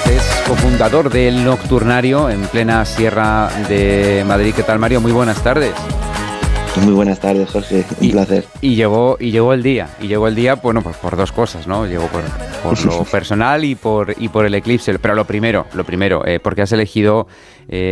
Álvarez es cofundador del Nocturnario en plena Sierra de Madrid. ¿Qué tal, Mario? Muy buenas tardes. Muy buenas tardes, Jorge. Un placer. Y llegó el día. Bueno, pues por dos cosas, ¿no? Llegó por lo personal y por el eclipse. Pero lo primero, ¿por qué has elegido